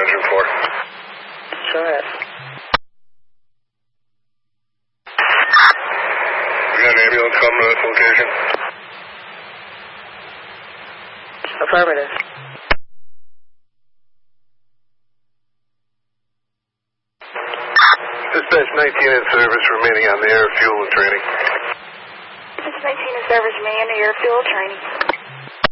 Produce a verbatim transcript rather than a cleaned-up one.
engine for? Go ahead. We got an ambulance coming to this location? Affirmative. Dispatch nineteen in service, remaining on the air, fuel, and training. Dispatch nineteen in service, remaining on the air, fuel, training.